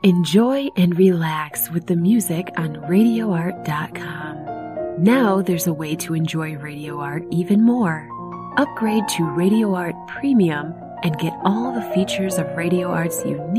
Enjoy and relax with the music on RadioArt.com. Now there's a way to enjoy Radio Art even more. Upgrade to Radio Art Premium and get all the features of Radio Art's unique